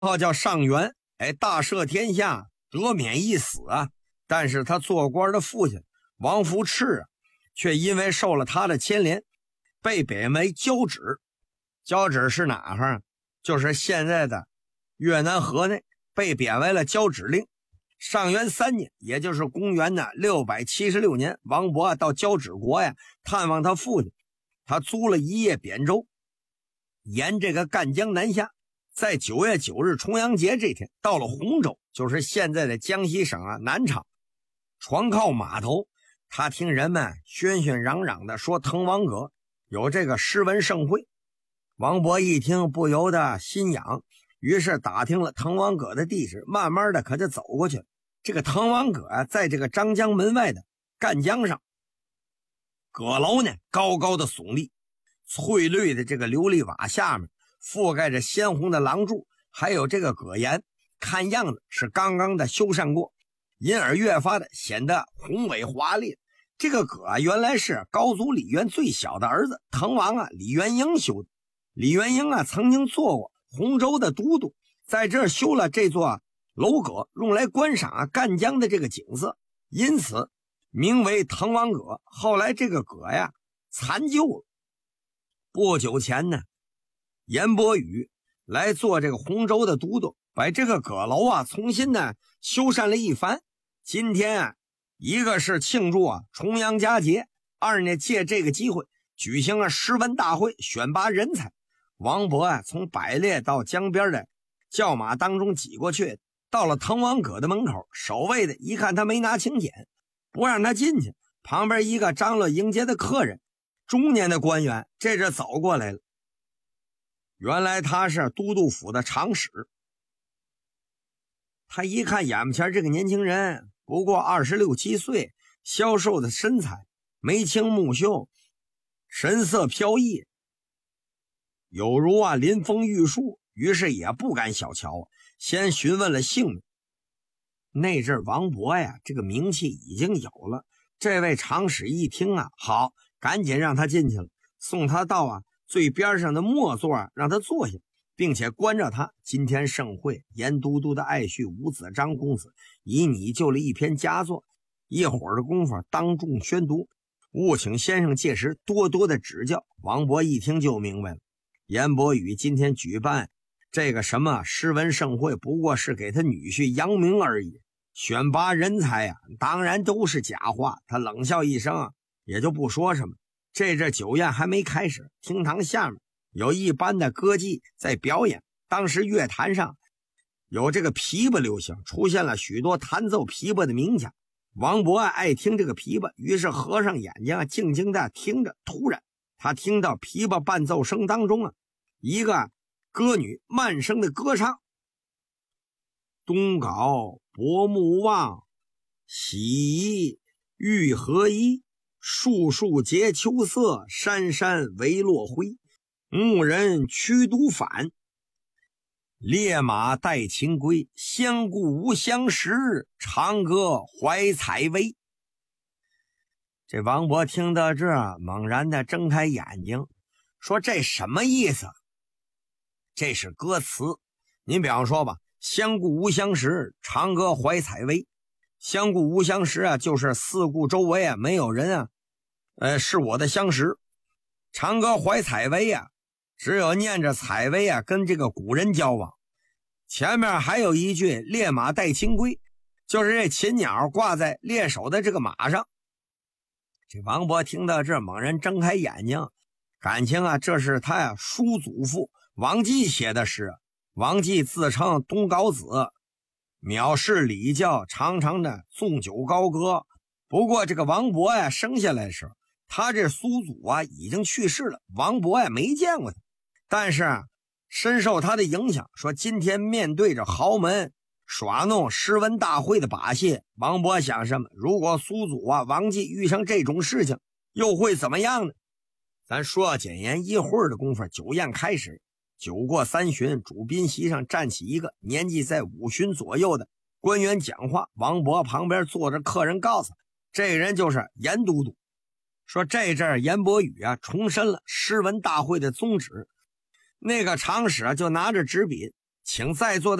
号叫上元，大赦天下，得免一死啊。但是他做官的父亲王福炽却因为受了他的牵连，被贬为交趾。交趾是哪儿？就是现在的越南河内，被贬为了交趾令。上元3年，也就是公元的676年，王勃到交趾国探望他父亲。他租了一叶扁舟，沿这个赣江南下，在9月9日重阳节这天到了洪州，就是现在的江西省南昌。船靠码头，他听人们喧喧嚷嚷的说滕王阁有这个诗文盛会。王勃一听不由得心痒，于是打听了滕王阁的地址，慢慢的可就走过去了。这个滕王阁在这个张江门外的赣江上，阁楼呢高高的耸立，翠绿的这个琉璃瓦下面覆盖着鲜红的廊柱，还有这个阁檐，看样子是刚刚的修缮过，因而越发的显得宏伟华丽。这个阁原来是高祖李渊最小的儿子滕王李元婴修的。李元婴曾经做过洪州的都督，在这儿修了这座楼阁，用来观赏赣江的这个景色，因此名为滕王阁。后来这个阁残旧了。不久前呢，严伯宇来做这个洪州的都督，把这个阁楼重新的修缮了一番。今天一个是庆祝重阳佳节，二呢借这个机会举行诗文大会，选拔人才。王勃从百列到江边的轿马当中挤过去，到了滕王阁的门口，守卫的一看他没拿请柬，不让他进去。旁边一个张罗迎接的客人，中年的官员，这就走过来了。原来他是都督府的长史。他一看眼前这个年轻人不过26、7岁，消瘦的身材，眉清目秀，神色飘逸，有如临风玉树，于是也不敢小瞧，先询问了姓名。那阵王勃这个名气已经有了，这位长史一听好，赶紧让他进去了，送他到最边上的末座，让他坐下，并且关照他：今天盛会，严都督的爱婿吴子张公子以你就了一篇佳作，一会儿的功夫当众宣读，务请先生届时多多的指教。王勃一听就明白了，严伯宇今天举办这个什么诗文盛会，不过是给他女婿扬名而已，选拔人才当然都是假话。他冷笑一声也就不说什么。这酒宴还没开始，厅堂下面有一班的歌伎在表演。当时乐坛上有这个琵琶流行，出现了许多弹奏琵琶的名家。王勃爱听这个琵琶，于是合上眼睛静静的听着。突然他听到琵琶伴奏声当中一个歌女慢声的歌唱：东皋薄暮望，洗玉合一，树树结秋色，山山为落晖。牧人驱毒返，烈马带秦归。相顾无相识，长歌怀采薇。这王勃听到这，猛然的睁开眼睛，说这什么意思？这是歌词。您比方说吧，相顾无相识，长歌怀采薇。相顾无相识就是四顾周围没有人是我的相识。长歌怀采薇只有念着采薇跟这个古人交往。前面还有一句烈马带秦归，就是这禽鸟挂在猎手的这个马上。这王勃听到这，猛然睁开眼睛，感情这是他叔祖父王继写的诗。王继自称东皋子，藐视礼教，常常的纵酒高歌。不过这个王勃生下来的时候，他这叔祖已经去世了，王勃没见过他。但是深受他的影响，说今天面对着豪门耍弄诗文大会的把戏，王勃想什么？如果叔祖王继遇上这种事情，又会怎么样呢？咱说要简言，一会儿的功夫，酒宴开始。酒过3巡，主宾席上站起一个年纪在5旬左右的官员讲话。王勃旁边坐着客人，告诉他这个人就是严都督。说这阵严伯宇重申了诗文大会的宗旨。那个长史就拿着纸笔请在座的